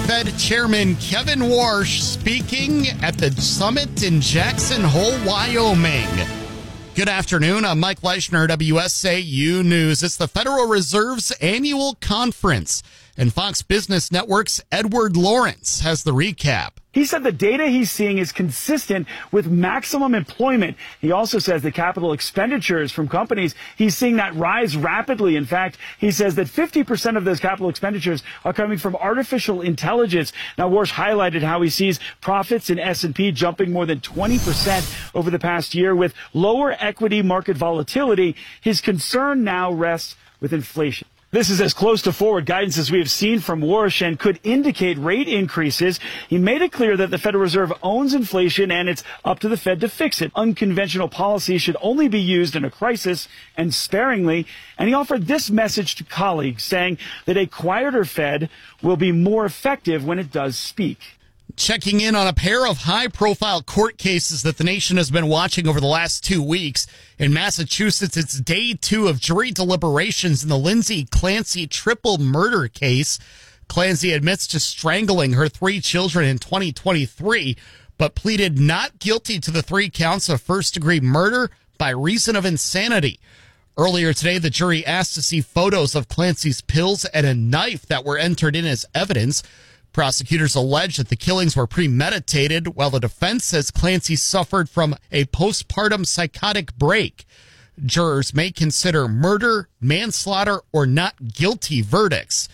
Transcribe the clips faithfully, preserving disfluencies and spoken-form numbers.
Fed Chairman Kevin Warsh speaking at the summit in Jackson Hole, Wyoming. Good afternoon. I'm Mike Leischner, W S A U News. It's the Federal Reserve's annual conference, and Fox Business Network's Edward Lawrence has the recap. He said the data he's seeing is consistent with maximum employment. He also says the capital expenditures from companies, he's seeing that rise rapidly. In fact, he says that fifty percent of those capital expenditures are coming from artificial intelligence. Now, Warsh highlighted how he sees profits in S and P jumping more than twenty percent over the past year with lower equity market volatility. His concern now rests with inflation. This is as close to forward guidance as we have seen from Warsh and could indicate rate increases. He made it clear that the Federal Reserve owns inflation and it's up to the Fed to fix it. Unconventional policy should only be used in a crisis and sparingly. And he offered this message to colleagues, saying that a quieter Fed will be more effective when it does speak. Checking in on a pair of high-profile court cases that the nation has been watching over the last two weeks. In Massachusetts, it's day two of jury deliberations in the Lindsay Clancy triple murder case. Clancy admits to strangling her three children in twenty twenty-three, but pleaded not guilty to the three counts of first-degree murder by reason of insanity. Earlier today, the jury asked to see photos of Clancy's pills and a knife that were entered in as evidence. Prosecutors allege that the killings were premeditated, while the defense says Clancy suffered from a postpartum psychotic break. Jurors may consider murder, manslaughter, or not guilty verdicts.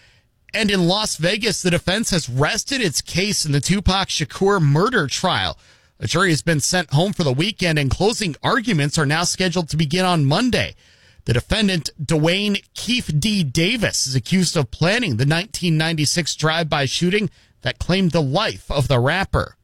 And in Las Vegas, the defense has rested its case in the Tupac Shakur murder trial. A jury has been sent home for the weekend, and closing arguments are now scheduled to begin on Monday. The defendant, Dwayne Keefe D. Davis, is accused of planning the nineteen ninety-six drive-by shooting that claimed the life of the rapper.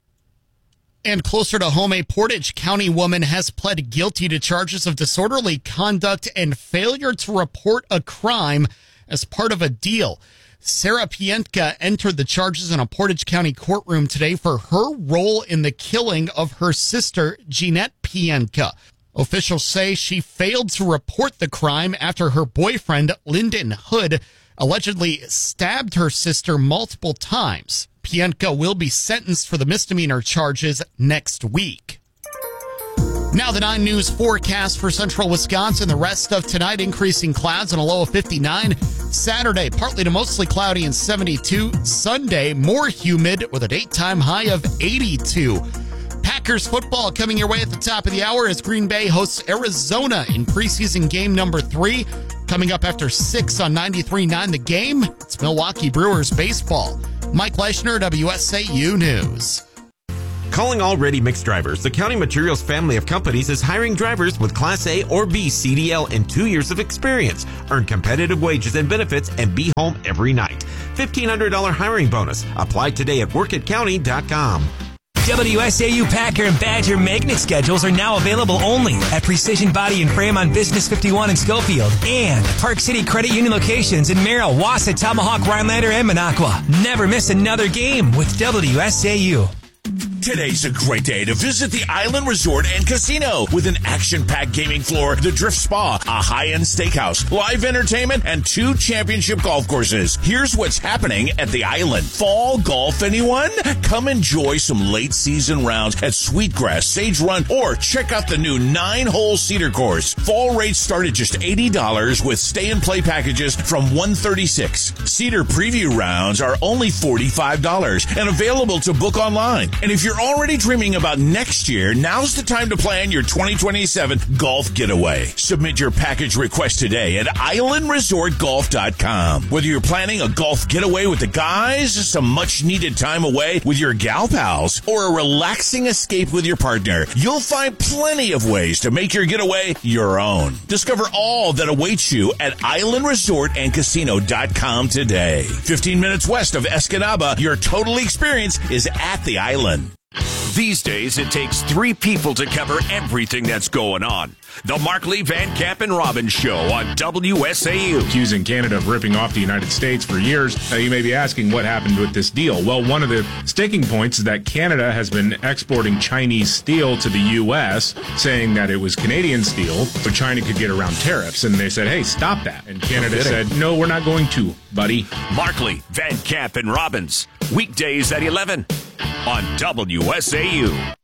And closer to home, a Portage County woman has pled guilty to charges of disorderly conduct and failure to report a crime as part of a deal. Sarah Pientka entered the charges in a Portage County courtroom today for her role in the killing of her sister, Jeanette Pientka. Officials say she failed to report the crime after her boyfriend, Lyndon Hood, allegedly stabbed her sister multiple times. Pientka will be sentenced for the misdemeanor charges next week. Now the nine News forecast for central Wisconsin. The rest of tonight, increasing clouds and a low of fifty-nine. Saturday, partly to mostly cloudy and seventy-two. Sunday, more humid with a daytime high of eighty-two. Packers football coming your way at the top of the hour as Green Bay hosts Arizona in preseason game number three. Coming up after six on ninety-three point nine The Game, it's Milwaukee Brewers baseball. Mike Leischner, W S A U News. Calling all ready-mix drivers, the County Materials family of companies is hiring drivers with Class A or B C D L and two years of experience. Earn competitive wages and benefits and be home every night. fifteen hundred dollars hiring bonus. Apply today at work at county dot com. W S A U Packer and Badger magnet schedules are now available only at Precision Body and Frame on Business fifty-one in Schofield and Park City Credit Union locations in Merrill, Wausau, Tomahawk, Rhinelander, and Minocqua. Never miss another game with W S A U. Today's a great day to visit the Island Resort and Casino with an action-packed gaming floor, the Drift Spa, a high-end steakhouse, live entertainment, and two championship golf courses. Here's what's happening at the Island. Fall golf, anyone? Come enjoy some late-season rounds at Sweetgrass, Sage Run, or check out the new nine-hole Cedar course. Fall rates start at just eighty dollars with stay-and-play packages from one hundred thirty-six dollars. Cedar preview rounds are only forty-five dollars and available to book online. And if you're already dreaming about next year, now's the time to plan your twenty twenty-seven golf getaway. Submit your package request today at island resort golf dot com. Whether you're planning a golf getaway with the guys, some much-needed time away with your gal pals, or a relaxing escape with your partner, you'll find plenty of ways to make your getaway your own. Discover all that awaits you at island resort and casino dot com today. fifteen minutes west of Escanaba, your total experience is at the Island. These days, it takes three people to cover everything that's going on. The Markley, Van Camp, and Robbins Show on W S A U. Accusing Canada of ripping off the United States for years. Now, you may be asking what happened with this deal. Well, one of the sticking points is that Canada has been exporting Chinese steel to the U S, saying that it was Canadian steel, so China could get around tariffs. And they said, hey, stop that. And Canada said, no, we're not going to, buddy. Markley, Van Camp, and Robbins. Weekdays at eleven on W S A U.